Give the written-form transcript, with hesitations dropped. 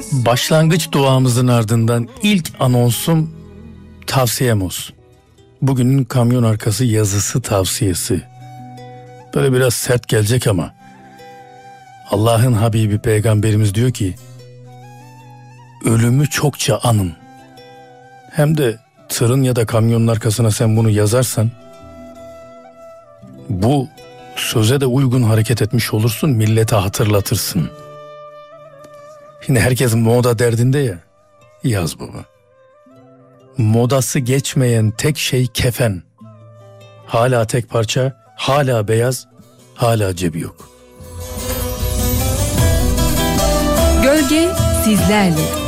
Başlangıç duamızın ardından ilk anonsum tavsiyem olsun. Bugünün kamyon arkası yazısı tavsiyesi. Böyle biraz sert gelecek ama Allah'ın Habibi Peygamberimiz diyor ki ölümü çokça anın. Hem de tırın ya da kamyonun arkasına sen bunu yazarsan bu söze de uygun hareket etmiş olursun, millete hatırlatırsın. Şimdi herkes moda derdinde ya, yaz baba. Modası geçmeyen tek şey kefen. Hala tek parça, hala beyaz, hala cebi yok. Gölge sizlerle.